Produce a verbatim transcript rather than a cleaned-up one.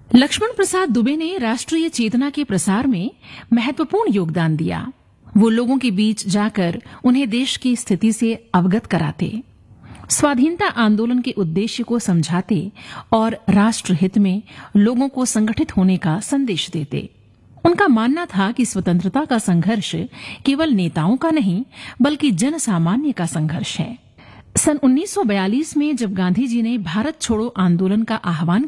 लक्ष्मण प्रसाद दुबे ने राष्ट्रीय चेतना के प्रसार में महत्वपूर्ण योगदान दिया। वो लोगों के बीच जाकर उन्हें देश की स्थिति से अवगत कराते, स्वाधीनता आंदोलन के उद्देश्य को समझाते और राष्ट्र हित में लोगों को संगठित होने का संदेश देते। उनका मानना था कि स्वतंत्रता का संघर्ष केवल नेताओं का नहीं बल्कि जन सामान्य का संघर्ष है। सन उन्नीस सौ बयालीस में जब गांधी जी ने भारत छोड़ो आंदोलन का आह्वान